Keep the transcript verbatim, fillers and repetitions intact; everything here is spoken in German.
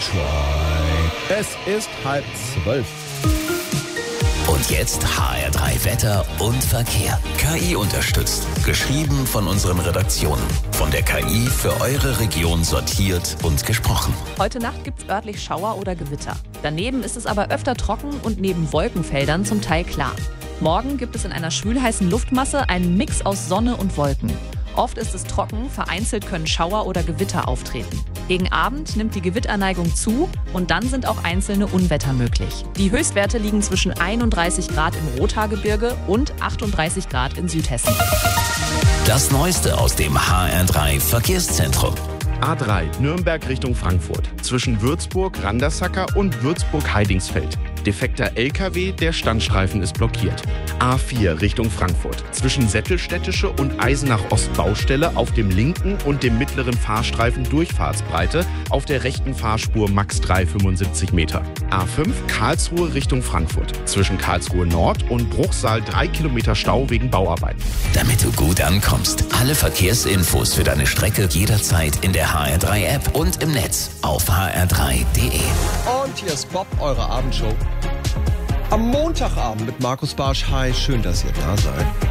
Try. Es ist halb zwölf. Und jetzt H R drei Wetter und Verkehr. K I unterstützt. Geschrieben von unseren Redaktionen. Von der K I für eure Region sortiert und gesprochen. Heute Nacht gibt's örtlich Schauer oder Gewitter. Daneben ist es aber öfter trocken und neben Wolkenfeldern zum Teil klar. Morgen gibt es in einer schwülheißen Luftmasse einen Mix aus Sonne und Wolken. Oft ist es trocken, vereinzelt können Schauer oder Gewitter auftreten. Gegen Abend nimmt die Gewitterneigung zu und dann sind auch einzelne Unwetter möglich. Die Höchstwerte liegen zwischen einunddreißig Grad im Rothaargebirge und achtunddreißig Grad in Südhessen. Das Neueste aus dem H R drei Verkehrszentrum. A drei Nürnberg Richtung Frankfurt. Zwischen Würzburg, Randersacker und Würzburg-Heidingsfeld. Defekter L K W, der Standstreifen ist blockiert. A vier Richtung Frankfurt. Zwischen Sättelstädtische und Eisenach-Ost-Baustelle auf dem linken und dem mittleren Fahrstreifen Durchfahrtsbreite, auf der rechten Fahrspur max drei Komma fünfundsiebzig Meter. A fünf Karlsruhe Richtung Frankfurt. Zwischen Karlsruhe Nord und Bruchsal drei Kilometer Stau wegen Bauarbeiten. Damit du gut ankommst. Alle Verkehrsinfos für deine Strecke jederzeit in der H R drei App und im Netz auf h r drei punkt d e. Und hier ist Bob, eure Abendshow. Am Montagabend mit Markus Barsch. Hi, schön, dass ihr da seid.